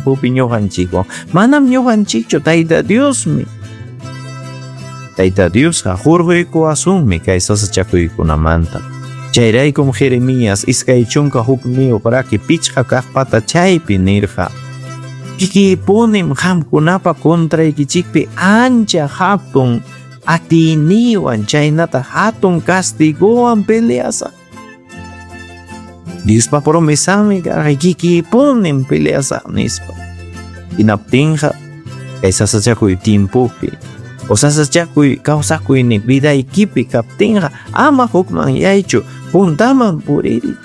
tiempo ñuqanchikwan manam ñuqanchikchu Tayta Diosmi. Tayta Diosqa hurquyku asunmi kay sasachakuykunamanta. Chayraykum Jeremías iskay chunka huk miyuqraki pichqa kaqpata chaypi nirqa. Kikipunim qamkunapa kontraykichikpi ancha hatun atiyniwan chaynata hatun castiguwan peleasa. Diospa promesami karqa kikipunim peleasa nispa. Hinaptinqa kay sasachakuy timpupi o sasachakuy kawsakuyni vidaykipi kaptinqa ama hukman yaychu puntaman puriri.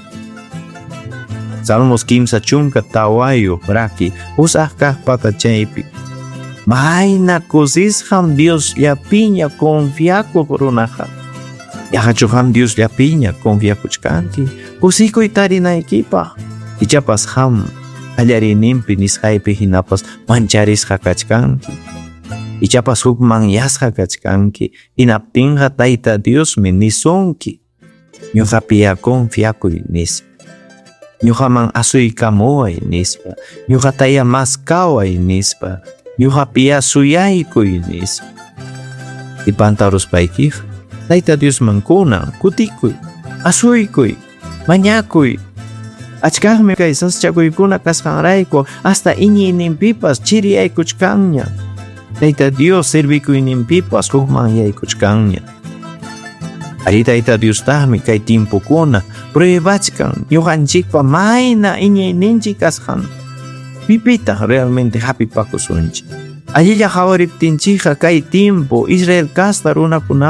Salmos 15 chunka tawayo raki usaq kaqpata chaypi. Mayna kusisqam Dios llapiña confiakuq runaqa. Yaqachuqam Dios llapiña confiakuchkanki kusikuy tarinaykipaq. Ichapas qam allarininpi nisqaypi hinapas mancharisqa kachkanki. Ichapas hukman yasqa kachkanki hinaptinqa Tayta Diosmi nisunki. Ñuqapiya confiakuy nispa. Ñuqaman asuykamuway nispa. Ñuqataya maskaway nispa. Ñuqapiya suyaykuy nispa. Ipantaruspaykiqa Tayta Diosman kunan kutikuy, asuykuy, mañakuy. Achkaqmi kay saschakuykuna kasqanrayku hasta iñiyninpipas chiriyaykuchkanña. Tayta Dios servikuyninpipas hukman yaykuchkanña. Ari Tayta Diostaqmi kay timpukuna pruebachkan ñuqanchikpa mayna iñayninchik kasqan. Pipitaq realmente hapipakusunchik. Allilla hawariptinchikqa kay tiempo Israel kasta runakuna